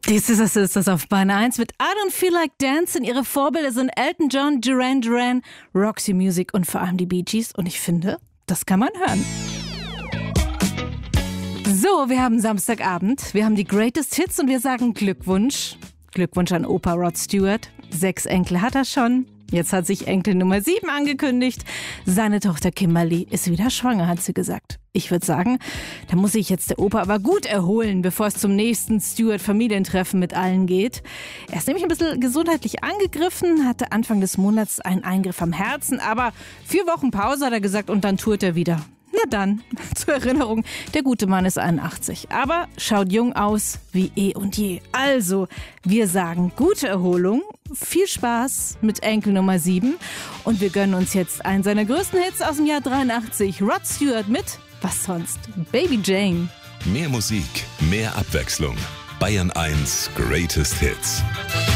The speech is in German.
Die Scissor Sisters auf Bahn 1 mit I Don't Feel Like Dancing. Ihre Vorbilder sind Elton John, Duran Duran, Roxy Music und vor allem die Bee Gees. Und ich finde, das kann man hören. So, wir haben Samstagabend, wir haben die Greatest Hits und wir sagen Glückwunsch. Glückwunsch an Opa Rod Stewart. 6 Enkel hat er schon. Jetzt hat sich Enkel Nummer 7 angekündigt. Seine Tochter Kimberly ist wieder schwanger, hat sie gesagt. Ich würde sagen, da muss sich jetzt der Opa aber gut erholen, bevor es zum nächsten Stewart-Familientreffen mit allen geht. Er ist nämlich ein bisschen gesundheitlich angegriffen, hatte Anfang des Monats einen Eingriff am Herzen, aber 4 Wochen Pause hat er gesagt und dann tourt er wieder. Na dann, zur Erinnerung, der gute Mann ist 81, aber schaut jung aus wie eh und je. Also, wir sagen gute Erholung, viel Spaß mit Enkel Nummer 7 und wir gönnen uns jetzt einen seiner größten Hits aus dem Jahr 83, Rod Stewart mit, was sonst, Baby Jane. Mehr Musik, mehr Abwechslung. Bayern 1 Greatest Hits.